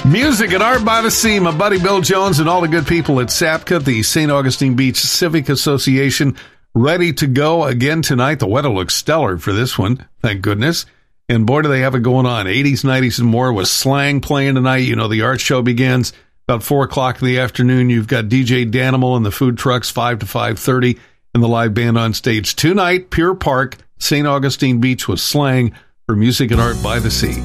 Music and Art by the Sea. My buddy Bill Jones and all the good people at SAPCA, the St. Augustine Beach Civic Association, ready to go again tonight. The weather looks stellar for this one, thank goodness. And boy, do they have it going on. 80s, 90s, and more with Slang playing tonight. You know, the art show begins about 4 o'clock in the afternoon. You've got DJ Danimal and the food trucks 5 to 5:30 and the live band on stage tonight. Pier Park, St. Augustine Beach with Slang for Music and Art by the Sea.